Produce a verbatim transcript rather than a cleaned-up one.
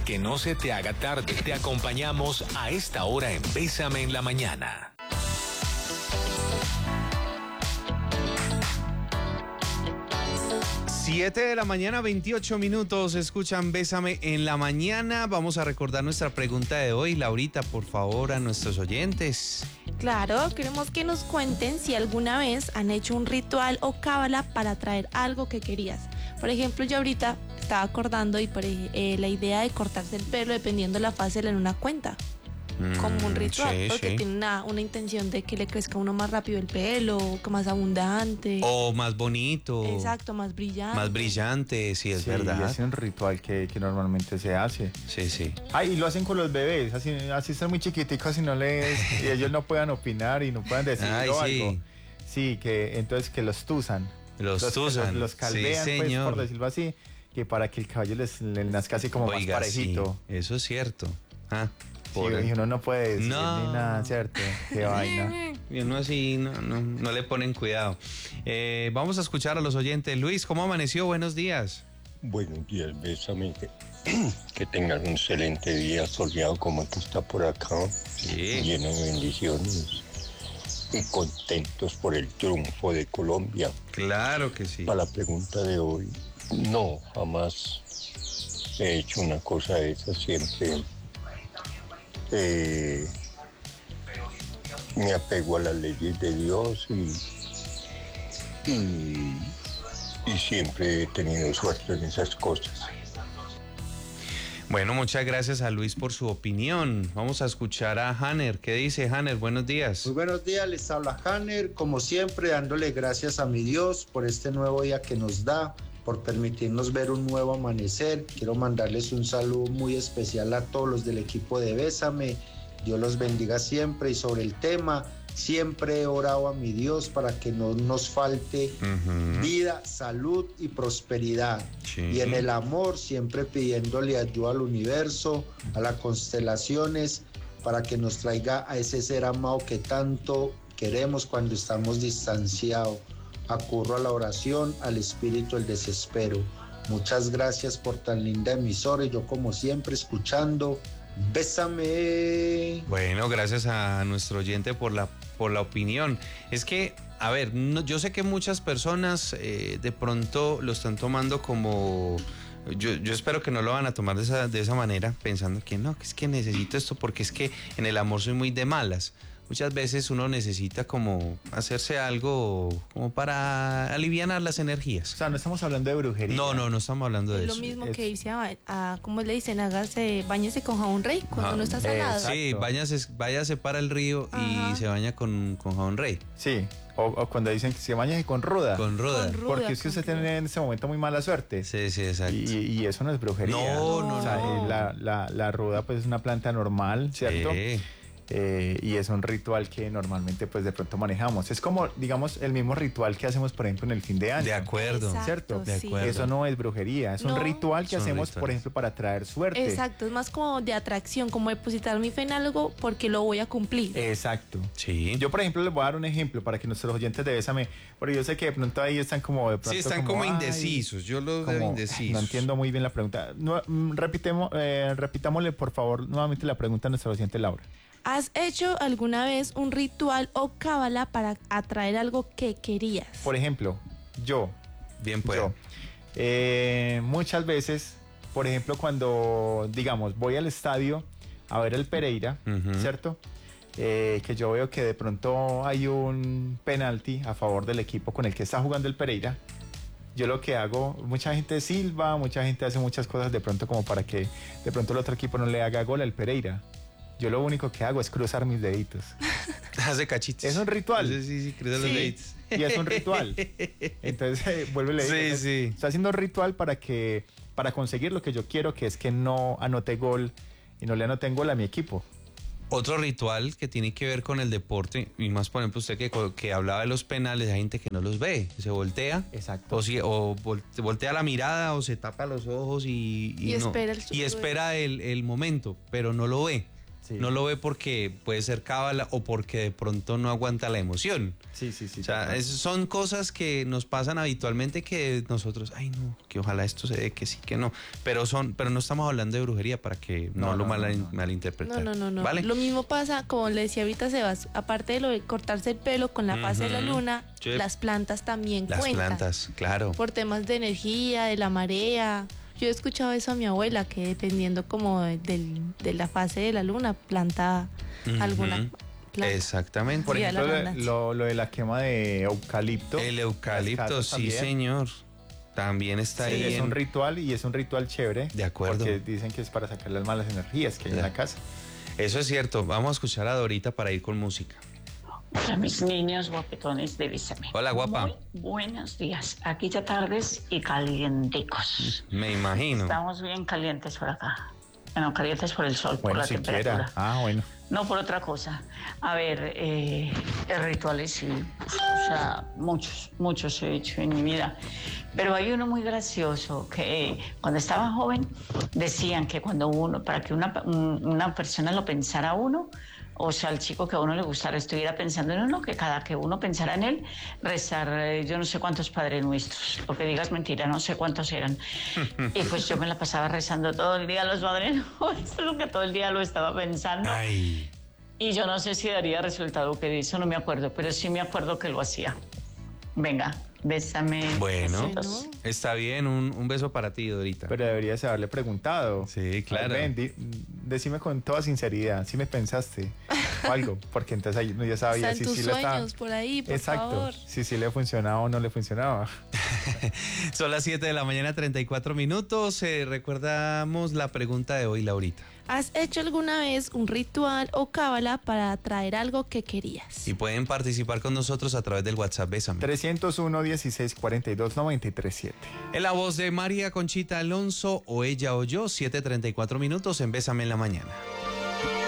que no se te haga tarde, te acompañamos a esta hora en Bésame en la Mañana. siete de la mañana, veintiocho minutos, escuchan Bésame en la Mañana. Vamos a recordar nuestra pregunta de hoy. Laurita, por favor, a nuestros oyentes. Claro, queremos que nos cuenten si alguna vez han hecho un ritual o cábala para traer algo que querías. Por ejemplo, yo ahorita estaba acordando y por eh, la idea de cortarse el pelo dependiendo de la fase de la luna cuenta. Como un ritual, sí, porque sí. tiene una, una intención de que le crezca a uno más rápido el pelo, que más abundante. O más bonito. Exacto, más brillante. Más brillante, sí, es Sí, verdad. y es un ritual que, que normalmente se hace. Sí, sí. Ah, y lo hacen con los bebés, así, así están muy chiquiticos y no les, y ellos no puedan opinar y no puedan decir Ay, algo. sí. Sí, que entonces que los tusan. Los, los tusan. Los, los caldean, sí, pues, señor. por decirlo así, que para que el caballo les, les nazca así como Oiga, más parejito. sí, eso es cierto. Ah, Sí, por... y uno no puede decir No. ni nada, ¿cierto? Qué vaina. Y uno así no, no, no le ponen cuidado. Eh, vamos a escuchar a los oyentes. Luis, ¿cómo amaneció? Buenos días. Buenos días, Bésame. Que, que tengan un excelente día soleado como el que está por acá. Sí. Lleno de bendiciones. Y contentos por el triunfo de Colombia. Claro que sí. Para la pregunta de hoy, no, jamás he hecho una cosa de esa. Siempre eh, me apego a las leyes de Dios y, y, y siempre he tenido suerte en esas cosas. Bueno, muchas gracias a Luis por su opinión. Vamos a escuchar a Hanner. ¿Qué dice Hanner? Buenos días. Muy buenos días, les habla Hanner, como siempre dándole gracias a mi Dios por este nuevo día que nos da, por permitirnos ver un nuevo amanecer. Quiero mandarles un saludo muy especial a todos los del equipo de Bésame. Dios los bendiga siempre y sobre el tema, siempre he orado a mi Dios para que no nos falte uh-huh. vida, salud y prosperidad. Sí. Y en el amor siempre pidiéndole ayuda al universo, a las constelaciones, para que nos traiga a ese ser amado que tanto queremos cuando estamos distanciados. Acurro a la oración, al espíritu del desespero. Muchas gracias por tan linda emisora y yo como siempre escuchando Bésame. Bueno, gracias a nuestro oyente por la, por la opinión. Es que, a ver, no, yo sé que muchas personas eh, de pronto lo están tomando como... Yo, yo espero que no lo van a tomar de esa, de esa manera, pensando que no, que es que necesito esto porque es que en el amor soy muy de malas. Muchas veces uno necesita como hacerse algo como para alivianar las energías. O sea, no estamos hablando de brujería. No, no, no estamos hablando de es eso. Lo mismo es... que irse a, a, ¿cómo le dicen? Hágase, báñese con jabón rey cuando ah, no está salado. Sí, váyase, váyase para el río. Ajá. Y se baña con, con jabón rey. Sí, o, o cuando dicen que se baña con ruda. Con ruda. Con ruda porque es que usted tiene en ese momento muy mala suerte. Sí, sí, exacto. Y, y eso no es brujería. No, no, o sea, no. La, la, la ruda pues es una planta normal, ¿cierto? Sí. Eh, y es un ritual que normalmente pues de pronto manejamos. Es como, digamos, el mismo ritual que hacemos, por ejemplo, en el fin de año. De acuerdo. Exacto, ¿cierto? De acuerdo. Eso no es brujería, es no, un ritual que hacemos, rituales. Por ejemplo, para traer suerte. Exacto, es más como de atracción, como depositar mi fe en algo porque lo voy a cumplir. Exacto. Sí. Yo, por ejemplo, les voy a dar un ejemplo para que nuestros oyentes de Bésame, porque yo sé que de pronto ahí están como de pronto Sí, están como, como indecisos, yo los veo indecisos. No entiendo muy bien la pregunta. No, repitemos, eh, repitámosle, por favor, nuevamente la pregunta a nuestra oyente Laura. ¿Has hecho alguna vez un ritual o cábala para atraer algo que querías? Por ejemplo, yo. Bien, pues. Yo, eh, muchas veces, por ejemplo, cuando, digamos, voy al estadio a ver el Pereira, uh-huh. ¿cierto? Eh, que yo veo que de pronto hay un penalti a favor del equipo con el que está jugando el Pereira. Yo lo que hago, mucha gente silba, mucha gente hace muchas cosas de pronto como para que de pronto el otro equipo no le haga gol al Pereira. Yo lo único que hago es cruzar mis deditos. Hace cachitos. Es un ritual. Sí, sí, sí, cruza sí. los deditos. Y es un ritual. Entonces, eh, vuelve a leer. Sí, sí. Estoy haciendo un ritual para que, para conseguir lo que yo quiero, que es que no anote gol y no le anoten gol a mi equipo. Otro ritual que tiene que ver con el deporte, y más por ejemplo usted que, que hablaba de los penales, hay gente que no los ve, se voltea. Exacto. O, si, o voltea la mirada o se tapa los ojos y, y, y no, espera el, y espera el, el momento, pero no lo ve. Sí. No lo ve porque puede ser cábala o porque de pronto no aguanta la emoción. Sí, sí, sí. O sea, es- son cosas que nos pasan habitualmente que nosotros, ay no, que ojalá esto se dé, que sí, que no. Pero son, pero no estamos hablando de brujería para que no, No, lo no, mal, no, no. malinterpreten. No, no, no, no. ¿Vale? Lo mismo pasa, como le decía ahorita Sebas, aparte de lo de cortarse el pelo con la fase de la Ujú. luna, Sí. las plantas también Las cuentan. plantas, claro. Por temas de energía, de la marea. Yo he escuchado eso a mi abuela, que dependiendo como de, del- de la fase de la luna, planta alguna Ujú. planta. Exactamente. Por Sí, a la ejemplo, lo, redundancia. lo- lo de la quema de eucalipto. El las eucalipto, casas sí, también. señor. También está Sí, ahí. es en- un ritual y es un ritual chévere. De acuerdo. Porque dicen que es para sacar las malas energías que hay en Ya. la casa. Eso es cierto. Vamos a escuchar a Dorita para ir con música. Hola, mis niños guapetones de Bésame. Hola, guapa. Muy buenos días. Aquí ya tardes y calienticos. Me imagino. Estamos bien calientes por acá. Bueno, calientes por el sol, por Bueno, la siquiera. temperatura. Ah, bueno. No por otra cosa. A ver, eh, rituales sí. O sea, muchos, muchos he hecho en mi vida. Pero hay uno muy gracioso que eh, cuando estaba joven decían que cuando uno, para que una, un- una persona lo pensara a uno, o sea, el chico que a uno le gustara estuviera pensando en uno, que cada que uno pensara en él, rezar eh, yo no sé cuántos Padres Nuestros, porque digas mentira, no sé cuántos eran. Y pues yo me la pasaba rezando todo el día los Padres Nuestros, que todo el día lo estaba pensando. Ay. Y yo no sé si daría resultado, que de eso no me acuerdo, pero sí me acuerdo que lo hacía. Venga, bésame. Bueno, besitos. está bien. Un, un beso para ti, Dorita. Pero deberías haberle preguntado. Sí, claro. A ver, ven, di- decime con toda sinceridad, si me pensaste o algo, porque entonces ahí no ya Está sabía en si tus sí le estaba. sueños, por ahí, por Exacto, favor. si sí le funcionaba o no le funcionaba. Son las siete de la mañana, treinta y cuatro minutos. Eh, recordamos la pregunta de hoy, Laurita. ¿Has hecho alguna vez un ritual o cábala para atraer algo que querías? Y pueden participar con nosotros a través del WhatsApp Bésame. trescientos uno, dieciséis, cuarenta y dos, noventa y tres, siete. En la voz de María Conchita Alonso, o ella o yo, siete treinta y cuatro minutos en Bésame en la mañana.